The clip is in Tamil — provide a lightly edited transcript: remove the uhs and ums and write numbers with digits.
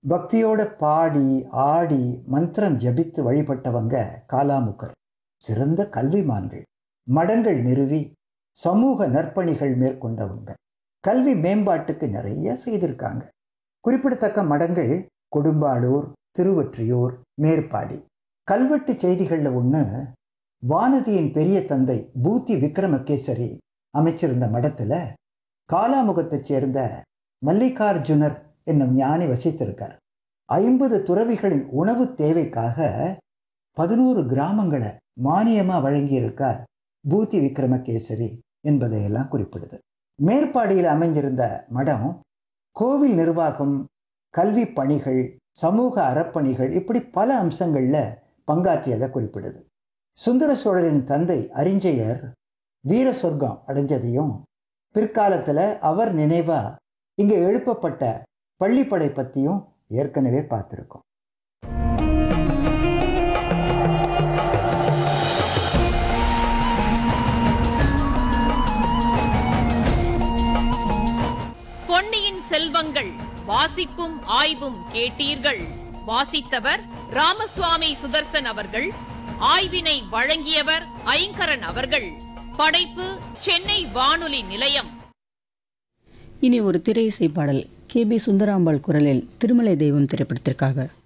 பக்தியோட பாடி ஆடி மந்திரம் ஜபித்து வழிபட்டவங்க காலாமுகர். சிறந்த கல்விமான்கள். மடங்கள் நிறுவி சமூக நற்பணிகள் மேற்கொண்டவங்க. கல்வி மேம்பாட்டுக்கு நிறைய செய்திருக்காங்க. குறிப்பிடத்தக்க மடங்கள் கொடும்பாளூர், திருவொற்றியூர், மேற்பாடி. கல்வெட்டு செய்திகளில் ஒன்று, வானதியின் பெரிய தந்தை பூத்தி விக்ரமகேசரி அமைச்சிருந்த மடத்தில் காலாமுகத்தைச் சேர்ந்த மல்லிகார்ஜுனர் என்னும் ஞானி வசித்திருக்கார். 50 துறவிகளின் உணவு தேவைக்காக 11 கிராமங்களை மானியமாக வழங்கியிருக்கார் பூத்தி விக்ரமகேசரி என்பதையெல்லாம் குறிப்பிடுது. மேற்பாடியில் அமைஞ்சிருந்த மடம் கோவில் நிர்வாகம், கல்வி பணிகள், சமூக அறப்பணிகள் இப்படி பல அம்சங்களில் பங்காற்றியதை குறிப்பிடுது. சுந்தர சோழரின் தந்தை அரிஞ்சயர் வீர சொர்க்கம் அடைஞ்சதையும் பிற்காலத்தில் அவர் நினைவா இங்கே எழுப்பப்பட்ட பள்ளிப்படை பற்றியும் ஏற்கனவே பார்த்துருக்கோம். பொன்னியின் செல்வங்கள் வாசிப்பும் ஆய்வும் கேட்டீர்கள். வாசித்தவர் ராமசுவாமி சுதர்சன் அவர்கள். ஆய்வினை வழங்கியவர் ஐங்கரன் அவர்கள். படைப்பு சென்னை வானொலி நிலையம். இனி ஒரு திரை இசை பாடல். KB சுந்தராம்பாள் குரலில் திருமலை தெய்வம் திரைப்படத்திற்காக.